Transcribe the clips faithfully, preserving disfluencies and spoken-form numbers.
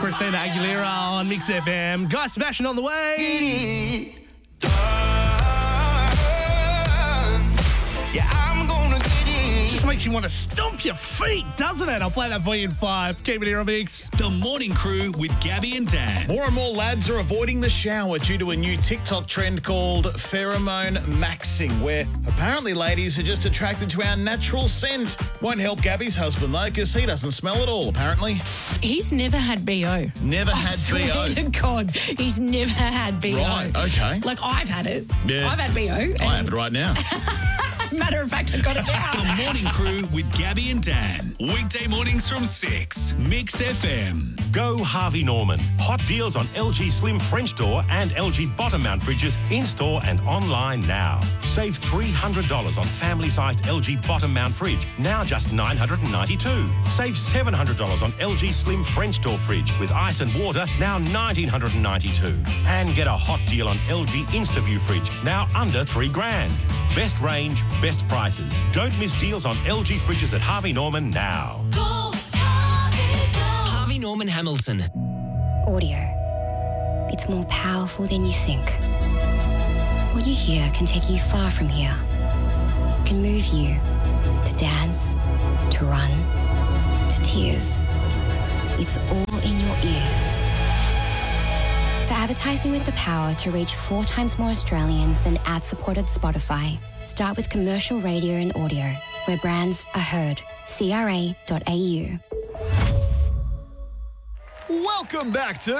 Christina Aguilera on Mix F M. Guy Sebastian on the way. Yeah, I'm gonna get it. Just makes you want to stomp your feet, doesn't it? I'll play that for you in five. Keep it here on Mix. The Morning Crew with Gabby and Dan. More and more lads are avoiding the shower due to a new TikTok trend called pheromone maxing, where apparently ladies are just attracted to our natural scent. Won't help Gabby's husband, though, because he doesn't smell at all, apparently. He's never had B O. Never I had swear B O. to God, he's never had B O. Right, okay. Like, I've had it. Yeah. I've had B O. and- I have it right now. Matter of fact, I've got it now. The Morning Crew with Gabby and Dan. Weekday mornings from six. Mix F M. Go Harvey Norman. Hot deals on L G Slim French door and L G bottom mount fridges in-store and online now. Save three hundred dollars on family-sized L G bottom mount fridge, now just nine hundred ninety-two dollars. Save seven hundred dollars on L G Slim French door fridge with ice and water, now one thousand nine hundred ninety-two dollars. And get a hot deal on L G InstaView fridge, now under three grand. Best range, best prices. Don't miss deals on L G fridges at Harvey Norman now. Go, Harvey, go. Harvey Norman Hamilton. Audio. It's more powerful than you think. What you hear can take you far from here. Can move you to dance, to run, to tears. It's all in your ears. For advertising with the power to reach four times more Australians than ad-supported Spotify, start with commercial radio and audio, where brands are heard. C R A dot A U. Welcome back to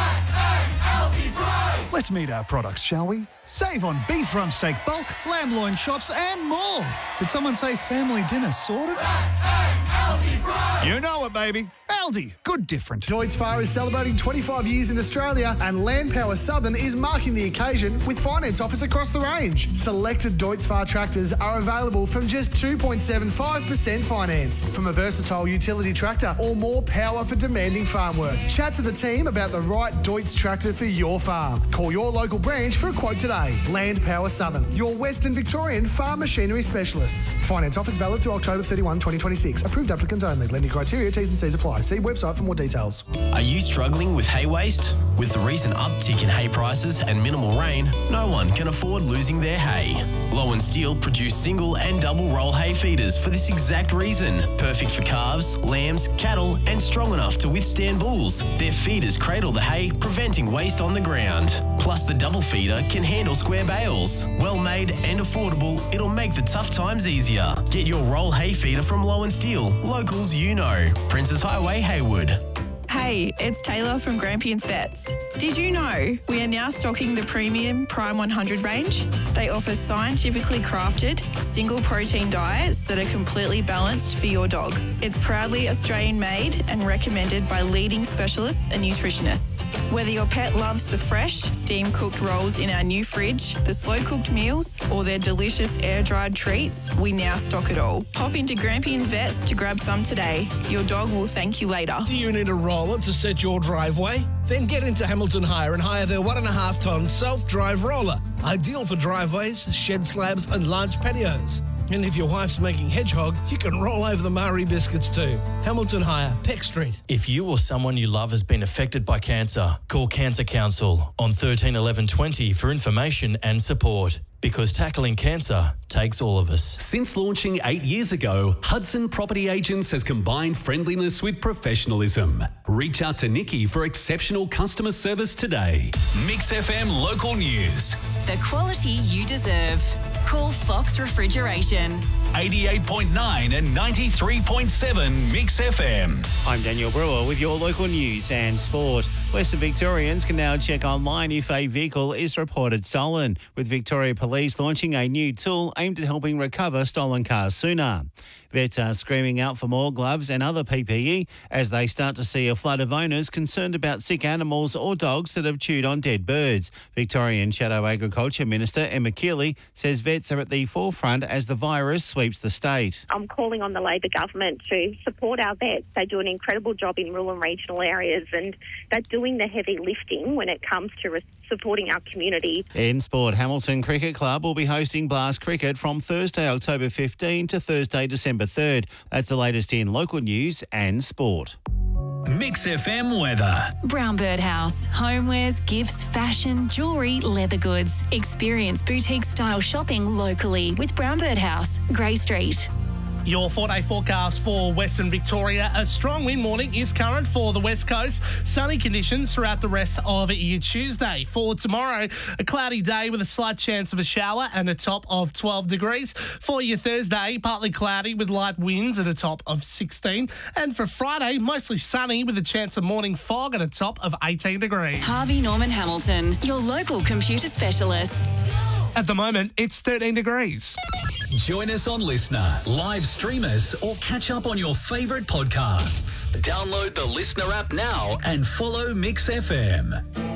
Let's meet our products, shall we? Save on beef rump steak bulk, lamb loin chops, and more. Did someone say family dinner sorted? You know it, baby. Aldi, good different. Deutz-Fahr is celebrating twenty-five years in Australia, and Land Power Southern is marking the occasion with finance offers across the range. Selected Deutz-Fahr tractors are available from just two point seven five percent finance. From a versatile utility tractor or more power for demanding farm work. Chat to the team about the right Deutz tractor for your farm. Call your local branch for a quote today. Land Power Southern, your Western Victorian farm machinery specialists. Finance offers valid through October thirty-first, twenty twenty-six. Approved applicants only. Lending criteria, T's and C's apply. See website for more details. Are you struggling with hay waste? With the recent uptick in hay prices and minimal rain, no one can afford losing their hay. Low and Steel produce single and double roll hay feeders for this exact reason. Perfect for calves, lambs, cattle, and strong enough to withstand bulls. Their feeders cradle the hay, preventing waste on the ground. Plus, the double feeder can handle square bales. Well made and affordable, it'll make the tough times easier. Get your roll hay feeder from Low and Steel, locals you know. Princes Highway, Haywood. Hey, it's Taylor from Grampians Vets. Did you know we are now stocking the premium Prime one hundred range? They offer scientifically crafted, single protein diets that are completely balanced for your dog. It's proudly Australian made and recommended by leading specialists and nutritionists. Whether your pet loves the fresh, steam-cooked rolls in our new fridge, the slow-cooked meals, or their delicious air-dried treats, we now stock it all. Pop into Grampians Vets to grab some today. Your dog will thank you later. Do you need a roller to set your driveway? Then get into Hamilton Hire and hire their one and a half tonne self-drive roller. Ideal for driveways, shed slabs and large patios. And if your wife's making hedgehog, you can roll over the Marie biscuits too. Hamilton Hire, Peck Street. If you or someone you love has been affected by cancer, call Cancer Council on thirteen eleven twenty for information and support. Because tackling cancer takes all of us. Since launching eight years ago, Hudson Property Agents has combined friendliness with professionalism. Reach out to Nikki for exceptional customer service today. Mix F M local news. The quality you deserve. Call Fox Refrigeration. eighty-eight point nine and ninety-three point seven Mix F M. I'm Daniel Brewer with your local news and sport. Western Victorians can now check online if a vehicle is reported stolen, with Victoria Police launching a new tool aimed at helping recover stolen cars sooner. Vets are screaming out for more gloves and other P P E as they start to see a flood of owners concerned about sick animals or dogs that have chewed on dead birds. Victorian Shadow Agriculture Minister Emma Keeley says vets are at the forefront as the virus sweeps the state. I'm calling on the Labor government to support our vets. They do an incredible job in rural and regional areas, and they're doing the heavy lifting when it comes to re- supporting our community. In sport, Hamilton Cricket Club will be hosting Blast Cricket from Thursday, October fifteenth to Thursday, December third. That's the latest in local news and sport. Mix F M weather. Brown Bird House. Homewares, gifts, fashion, jewellery, leather goods. Experience boutique style shopping locally with Brown Bird House, Grey Street. Your four-day forecast for Western Victoria. A strong wind warning is current for the West Coast. Sunny conditions throughout the rest of your Tuesday. For tomorrow, a cloudy day with a slight chance of a shower and a top of twelve degrees. For your Thursday, partly cloudy with light winds at a top of sixteen. And for Friday, mostly sunny with a chance of morning fog at a top of eighteen degrees. Harvey Norman Hamilton, your local computer specialists. At the moment, it's thirteen degrees. Join us on Listener, live stream us, or catch up on your favourite podcasts. Download the Listener app now and follow Mix F M.